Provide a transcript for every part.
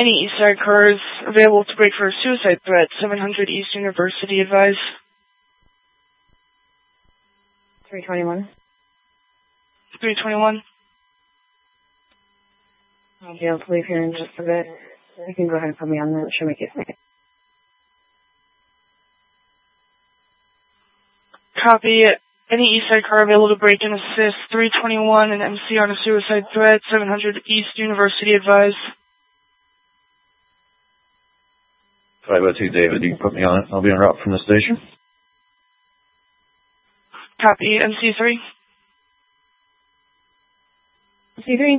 Any Eastside cars available to break for a suicide threat? 700 East University, advise. 321. 321. I'll be able to leave here in just a bit. You can go ahead and put me on that. Should make it. Copy. Any Eastside car available to break and assist? 321 and MC on a suicide threat. 700 East University, advise. 502 David, you can put me on it. I'll be en route from the station. Copy. MC3. MC3.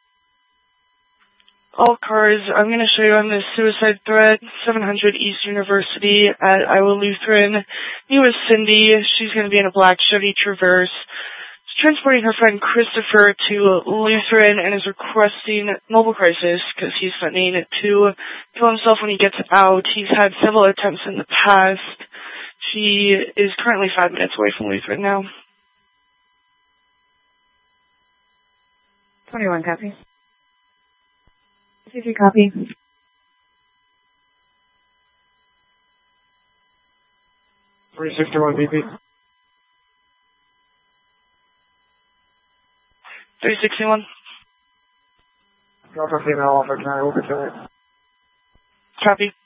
All cars, I'm going to show you on this suicide threat, 700 East University at Iowa Lutheran. New is Cindy. She's going to be in a black Chevy Traverse. She's transporting her friend Christopher to Lutheran and is requesting mobile crisis because he's threatening to kill himself when he gets out. He's had several attempts in the past. She is currently 5 minutes away from Lutheran now. 21, copy. CC, copy. 361 BP. 361. Drop a female off our tonight, over to it. Copy.